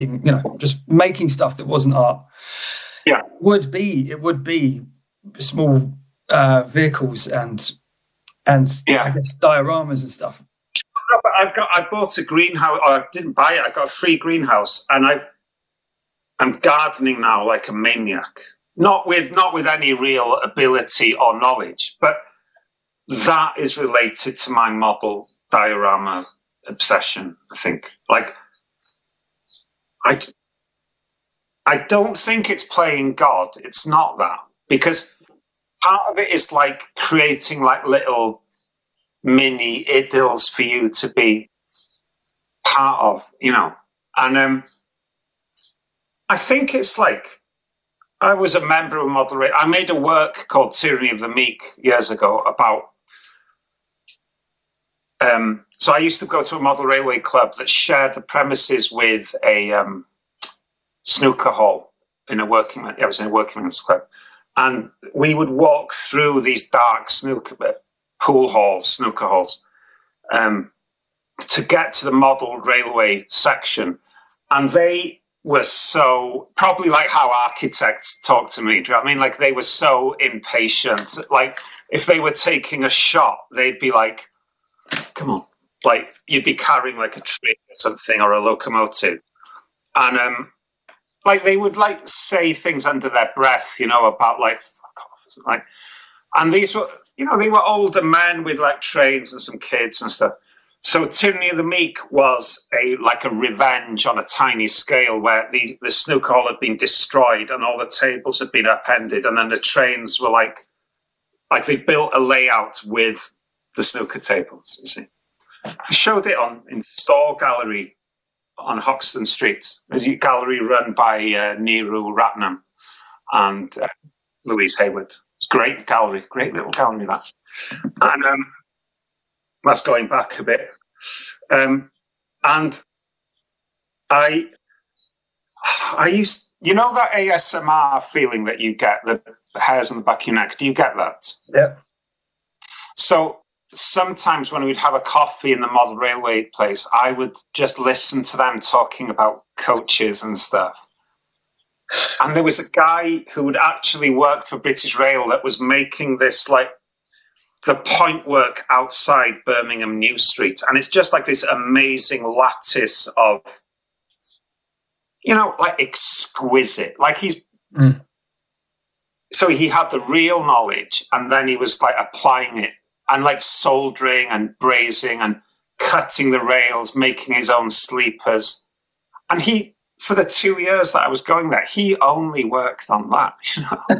just making stuff that wasn't art. Yeah, it would be small vehicles and yeah. I guess dioramas and stuff. No, but I bought a greenhouse, or I didn't buy it. I got a free greenhouse, and I'm gardening now like a maniac. Not with any real ability or knowledge, but that is related to my model diorama obsession, I think. Like, I don't think it's playing God. It's not that. Because part of it is like creating like little mini idylls for you to be part of, And I think it's like, I was a member of Model Railway. I made a work called Tyranny of the Meek years ago about... so I used to go to a model railway club that shared the premises with a snooker hall I was in a working men's club. And we would walk through these dark snooker halls, to get to the model railway section. And they were so, probably like how architects talk to me. Do you know what I mean? Like, they were so impatient. Like, if they were taking a shot, they'd be like, come on. Like, you'd be carrying like a train or something, or a locomotive. And like, they would like say things under their breath, about like, fuck off. Like, and these were, they were older men with like trains and some kids and stuff. So Tyranny of the Meek was a revenge on a tiny scale, where the snooker hall had been destroyed and all the tables had been upended, and then the trains were like they built a layout with the snooker tables, you see. I showed it in Store Gallery on Hoxton Street. There's a gallery run by Neeru Ratnam and Louise Hayward. It's a great gallery, great little gallery, that. And that's going back a bit. And I used, that ASMR feeling that you get, the hairs on the back of your neck. Do you get that? Yeah. So sometimes when we'd have a coffee in the model railway place, I would just listen to them talking about coaches and stuff. And there was a guy who had actually worked for British Rail that was making this the point work outside Birmingham New Street. And it's just like this amazing lattice of, exquisite. Like so he had the real knowledge, and then he was applying it and soldering and brazing and cutting the rails, making his own sleepers. And for the 2 years that I was going there, he only worked on that,